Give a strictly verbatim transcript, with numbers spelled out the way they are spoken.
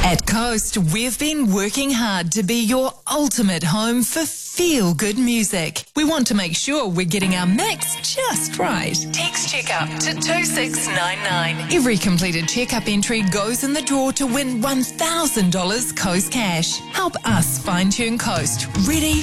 At Coast, we've been working hard to be your ultimate home for feel-good music. We want to make sure we're getting our mix just right. Text checkup to two six nine nine. Every completed checkup entry goes in the draw to win one thousand dollars Coast cash. Help us fine-tune Coast. Ready,